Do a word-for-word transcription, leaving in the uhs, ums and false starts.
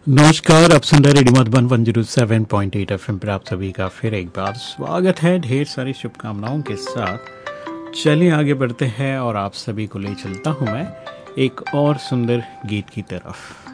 नमस्कार, आप सुन रहे radio Madhuban one zero seven point eight F M पर आप सभी का फिर एक बार स्वागत है ढेर सारी शुभकामनाओं के साथ। चलिए आगे बढ़ते हैं और आप सभी को ले चलता हूँ मैं एक और सुंदर गीत की तरफ।